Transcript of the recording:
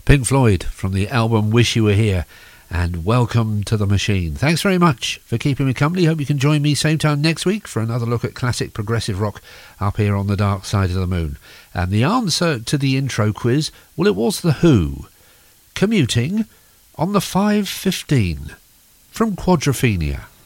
Pink Floyd from the album Wish You Were Here, and Welcome to the Machine. Thanks very much for keeping me company. Hope you can join me same time next week for another look at classic progressive rock up here on the dark side of the moon. And the answer to the intro quiz, well, it was The Who. Commuting on the 5:15 from Quadrophenia.